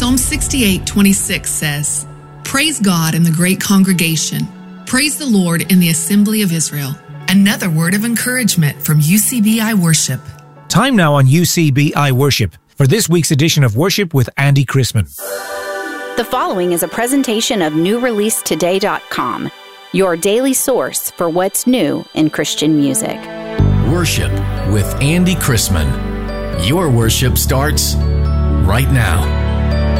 Psalm 68:26 says, "Praise God in the great congregation. Praise the Lord in the assembly of Israel." Another word of encouragement from UCBI Worship. Time now on UCBI Worship for this week's edition of Worship with Andy Chrisman. The following is a presentation of NewReleaseToday.com, your daily source for what's new in Christian music. Worship with Andy Chrisman. Your worship starts right now.